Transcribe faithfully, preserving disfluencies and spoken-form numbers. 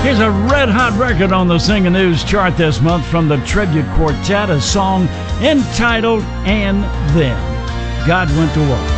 Here's a red-hot record on the Sing News chart this month from the Tribute Quartet, a song entitled And Then God Went to Work.